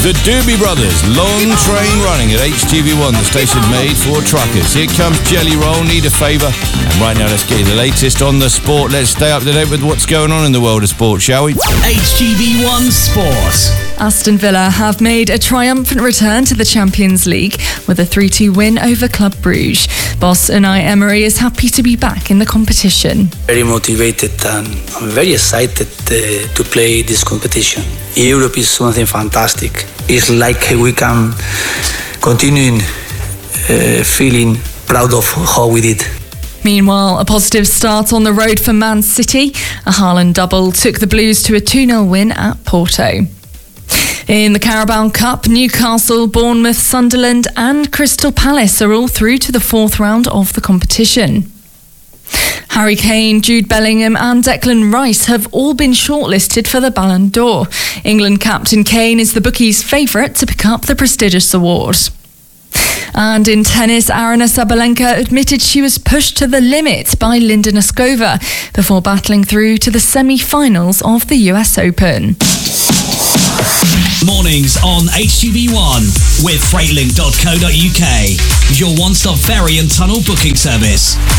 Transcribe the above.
The Doobie Brothers, Long Train Running at HTV1, the station made for truckers. Here comes Jelly Roll, Need a Favour. And right now, let's get you the latest on the sport. Let's stay up to date with what's going on in the world of sport, shall we? HTV1 Sport. Aston Villa have made a triumphant return to the Champions League with a 3-2 win over Club Brugge. Boss Unai Emery is happy to be back in the competition. Very motivated and I'm very excited to play this competition. Europe is something fantastic. It's like we can continue feeling proud of how we did. Meanwhile, a positive start on the road for Man City. A Haaland double took the Blues to a 2-0 win at Porto. In the Carabao Cup, Newcastle, Bournemouth, Sunderland and Crystal Palace are all through to the fourth round of the competition. Harry Kane, Jude Bellingham and Declan Rice have all been shortlisted for the Ballon d'Or. England captain Kane is the bookies' favourite to pick up the prestigious award. And in tennis, Aryna Sabalenka admitted she was pushed to the limit by Linda Noskova before battling through to the semi-finals of the US Open. Mornings on HTV1 with Freightlink.co.uk, your one-stop ferry and tunnel booking service.